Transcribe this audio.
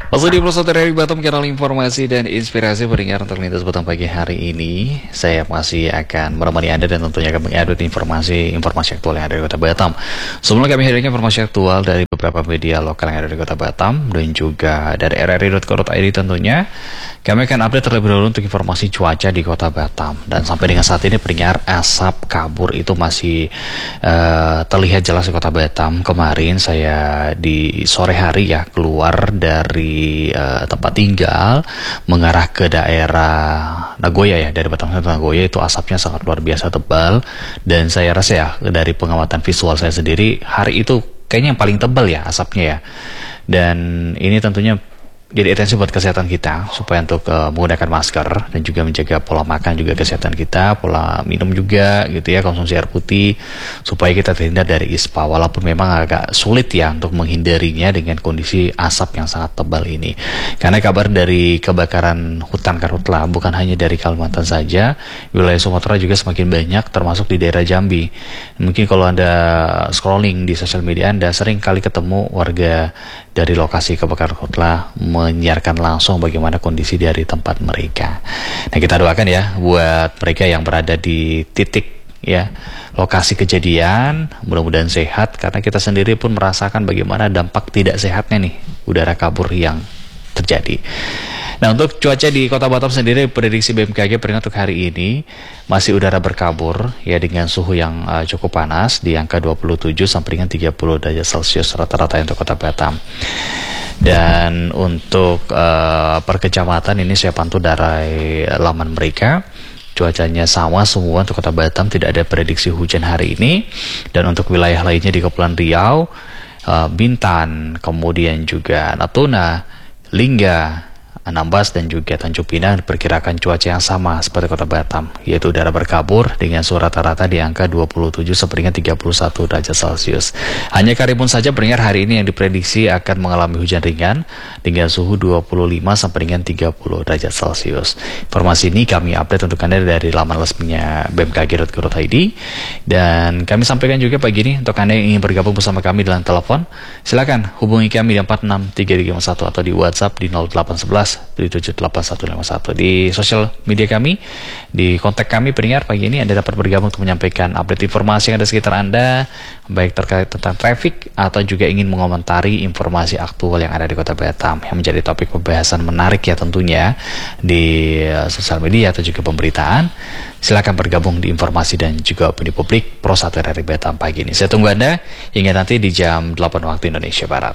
Masih di Pro dari Batam, kanal informasi dan inspirasi pendengar terlintas Batam pagi hari ini. Saya masih akan menemani Anda dan tentunya akan mengupdate informasi aktual yang ada di Kota Batam. Sebelumnya kami hadirkan informasi aktual dari beberapa media lokal yang ada di Kota Batam dan juga dari rri.co.id tentunya. Kami akan update terlebih dahulu untuk informasi cuaca di Kota Batam. Dan sampai dengan saat ini pendengar, asap kabur itu masih terlihat jelas di Kota Batam. Kemarin saya di sore hari ya keluar dari tempat tinggal mengarah ke daerah Nagoya ya, dari Batam ke Nagoya itu asapnya sangat luar biasa tebal, dan saya rasa ya dari pengamatan visual saya sendiri hari itu kayaknya yang paling tebal ya asapnya ya. Dan ini tentunya jadi atensi buat kesehatan kita supaya untuk menggunakan masker dan juga menjaga pola makan juga kesehatan kita, pola minum juga gitu ya, konsumsi air putih supaya kita terhindar dari ispa, walaupun memang agak sulit ya untuk menghindarinya dengan kondisi asap yang sangat tebal ini. Karena kabar dari kebakaran hutan karhutla bukan hanya dari Kalimantan saja, wilayah Sumatera juga semakin banyak, termasuk di daerah Jambi. Mungkin kalau Anda scrolling di sosial media Anda sering kali ketemu warga dari lokasi kebakaran karhutla menyiarkan langsung bagaimana kondisi dari tempat mereka. Nah, kita doakan ya buat mereka yang berada di titik ya lokasi kejadian, mudah-mudahan sehat, karena kita sendiri pun merasakan bagaimana dampak tidak sehatnya nih udara kabur yang terjadi. Nah, untuk cuaca di Kota Batam sendiri, prediksi BMKG untuk hari ini masih udara berkabur ya, dengan suhu yang cukup panas di angka 27 sampai dengan 30 derajat Celcius rata-rata untuk Kota Batam. Dan untuk per kecamatan ini saya pantau dari laman mereka, cuacanya sama semua untuk Kota Batam, tidak ada prediksi hujan hari ini. Dan untuk wilayah lainnya di Kepulauan Riau, Bintan, kemudian juga Natuna, Lingga, Anambas dan juga Tanjung Pinang diperkirakan cuaca yang sama seperti Kota Batam, yaitu udara berkabur dengan suhu rata-rata di angka 27 sampai dengan 31 derajat Celcius. Hanya Karimun saja pendengar hari ini yang diprediksi akan mengalami hujan ringan dengan suhu 25 sampai dengan 30 derajat Celcius. Informasi ini kami update untuk Anda dari laman resminya bmkg.go.id, dan kami sampaikan juga pagi ini untuk Anda yang ingin bergabung bersama kami dalam telepon, silakan hubungi kami di 463351 atau di WhatsApp di 0811 7785151. Di sosial media kami, di kontak kami pendengar pagi ini Anda dapat bergabung untuk menyampaikan update informasi yang ada sekitar Anda, baik terkait tentang traffic atau juga ingin mengomentari informasi aktual yang ada di Kota Batam yang menjadi topik pembahasan menarik ya tentunya di sosial media atau juga pemberitaan. Silakan bergabung di informasi dan juga opini publik Pro 1 RRI Batam pagi ini. Saya tunggu Anda hingga nanti di jam 8 waktu Indonesia Barat.